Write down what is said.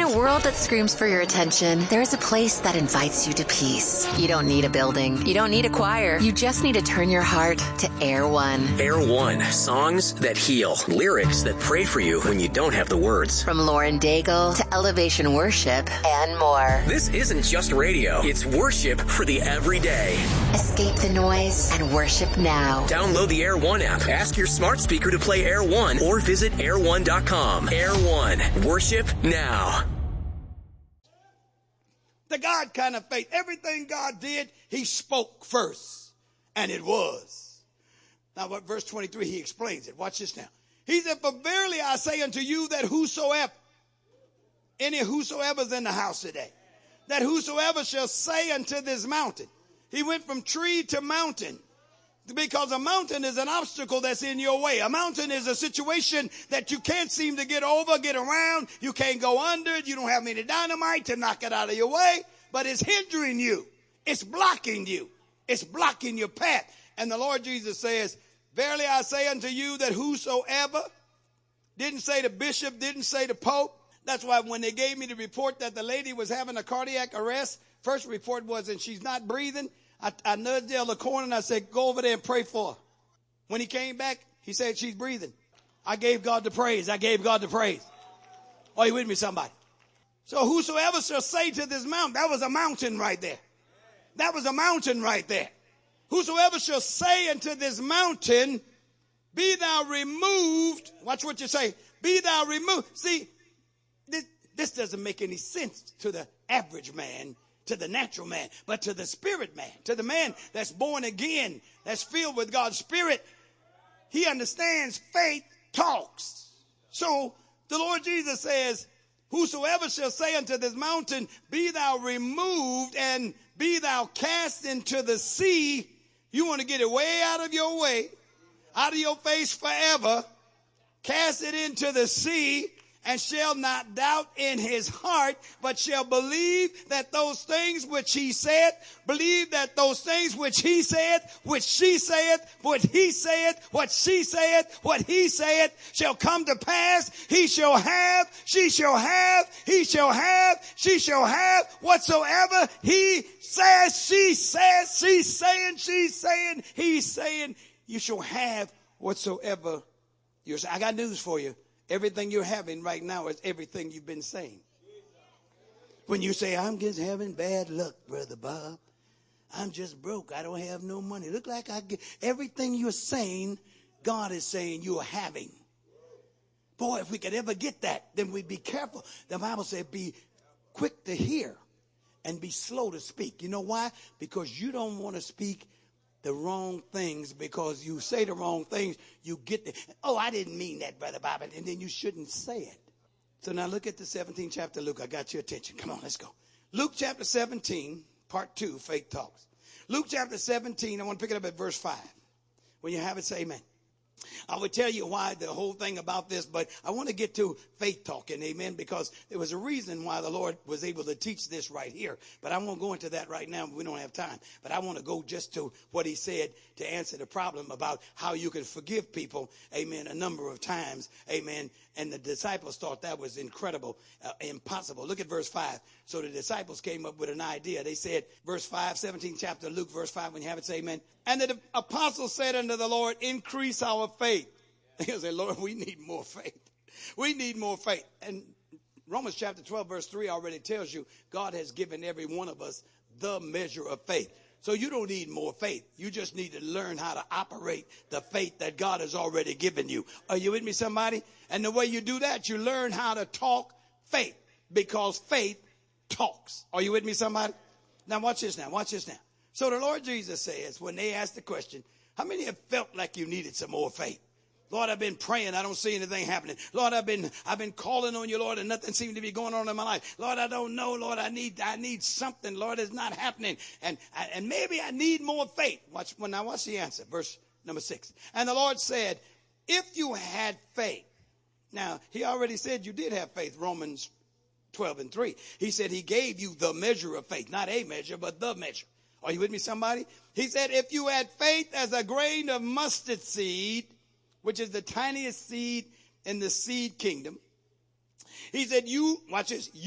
a world that screams for your attention, there is a place that invites you to peace. You don't need a building. You don't need a choir. You just need to turn your heart to Air One. Air One. Songs that heal. Lyrics that pray for you when you don't have the words. From Lauren Daigle to Elevation Worship and more. This isn't just radio. It's worship for the everyday. Escape the noise and worship now. Download the Air One app. Ask your smart speaker to play Air One or visit air1.com. Air One. Worship now. The God kind of faith. Everything God did, he spoke first. And it was. Now, what verse 23, he explains it. Watch this now. He said, for verily I say unto you that whosoever, any whosoever's in the house today, that whosoever shall say unto this mountain. He went from tree to mountain. Because a mountain is an obstacle that's in your way. A mountain is a situation that you can't seem to get over, get around. You can't go under it. You don't have any dynamite to knock it out of your way. But it's hindering you. It's blocking you. It's blocking your path. And the Lord Jesus says, verily I say unto you that whosoever, didn't say the bishop, didn't say the pope. That's why when they gave me the report that the lady was having a cardiac arrest, first report was, and she's not breathing. I nudged the other corner and I said, go over there and pray for her. When he came back, he said, she's breathing. I gave God the praise. I gave God the praise. Are you with me, somebody? So whosoever shall say to this mountain, that was a mountain right there. That was a mountain right there. Whosoever shall say unto this mountain, be thou removed. Watch what you say. Be thou removed. See, this doesn't make any sense to the average man, to the natural man, but to the spirit man, to the man that's born again, that's filled with God's Spirit. He understands faith talks. So the Lord Jesus says, whosoever shall say unto this mountain, be thou removed and be thou cast into the sea. You want to get it way out of your way, out of your face forever. Cast it into the sea. And shall not doubt in his heart, but shall believe that those things which he said, believe that those things which he said, which she said, what he said, what she said, what he said, shall come to pass. He shall have, she shall have, he shall have, she shall have, whatsoever he says, she says, she's saying, he's saying, you shall have whatsoever you're saying. I got news for you. Everything you're having right now is everything you've been saying. When you say, I'm just having bad luck, Brother Bob. I'm just broke. I don't have no money. Look like I get everything you're saying, God is saying you're having. Boy, if we could ever get that, then we'd be careful. The Bible said be quick to hear and be slow to speak. You know why? Because you don't want to speak the wrong things, because you say the wrong things, you get the, oh, I didn't mean that, Brother Bob, and then you shouldn't say it. So now look at the 17th chapter of Luke. I got your attention. Come on, let's go. Luke chapter 17, part 2, faith talks. Luke chapter 17, I want to pick it up at verse 5. When you have it, say amen. I would tell you why the whole thing about this, but I want to get to faith talking, amen, because there was a reason why the Lord was able to teach this right here. But I won't go into that right now. We don't have time. But I want to go just to what he said to answer the problem about how you can forgive people, amen, a number of times, amen. And the disciples thought that was incredible, impossible. Look at verse 5. So the disciples came up with an idea. They said, verse 5, 17th chapter of Luke, verse 5, when you have it, say amen. And the apostles said unto the Lord, increase our faith. They said, Lord, we need more faith. We need more faith. And Romans chapter 12, verse 3 already tells you God has given every one of us the measure of faith. So you don't need more faith. You just need to learn how to operate the faith that God has already given you. Are you with me, somebody? And the way you do that, you learn how to talk faith, because faith talks. Are you with me, somebody? Now watch this now. Watch this now. So the Lord Jesus says, when they asked the question, how many have felt like you needed some more faith? Lord, I've been praying. I don't see anything happening. Lord, I've been calling on you, Lord, and nothing seems to be going on in my life. Lord, I don't know. Lord, I need something. Lord, it's not happening. And maybe I need more faith. Watch the answer. Verse number 6. And the Lord said, if you had faith. Now, he already said you did have faith, Romans 12 and 3. He said he gave you the measure of faith, not a measure, but the measure. Are you with me, somebody? He said, if you had faith as a grain of mustard seed, which is the tiniest seed in the seed kingdom. He said, watch this,